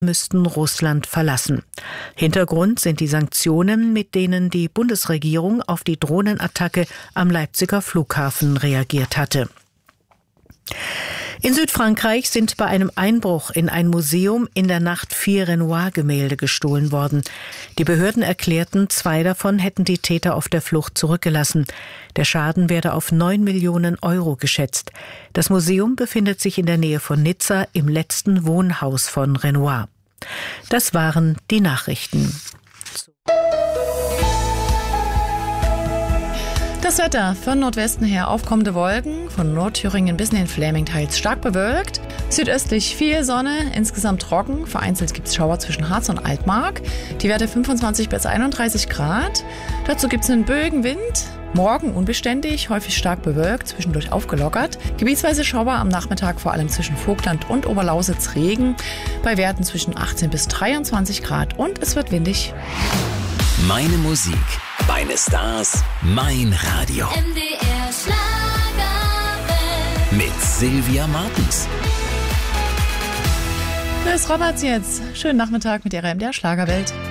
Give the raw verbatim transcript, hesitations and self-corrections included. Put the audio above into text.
müssten Russland verlassen. Hintergrund sind die Sanktionen, mit denen die Bundesregierung auf die Drohnenattacke am Leipziger Flughafen reagiert hatte. In Südfrankreich sind bei einem Einbruch in ein Museum in der Nacht vier Renoir-Gemälde gestohlen worden. Die Behörden erklärten, zwei davon hätten die Täter auf der Flucht zurückgelassen. Der Schaden werde auf neun Millionen Euro geschätzt. Das Museum befindet sich in der Nähe von Nizza im letzten Wohnhaus von Renoir. Das waren die Nachrichten. Das Wetter von Nordwesten her aufkommende Wolken, von Nordthüringen bis in den Fläming teils stark bewölkt. Südöstlich viel Sonne, insgesamt trocken. Vereinzelt gibt es Schauer zwischen Harz und Altmark. Die Werte fünfundzwanzig bis einunddreißig Grad. Dazu gibt es einen Bögenwind. Morgen unbeständig, häufig stark bewölkt, zwischendurch aufgelockert. Gebietsweise Schauer am Nachmittag, vor allem zwischen Vogtland und Oberlausitz Regen. Bei Werten zwischen achtzehn bis dreiundzwanzig Grad und es wird windig. Meine Musik, meine Stars, mein Radio. M D R Schlagerwelt. Mit Sylvia Martens. Chris Roberts jetzt. Schönen Nachmittag mit Ihrer M D R Schlagerwelt.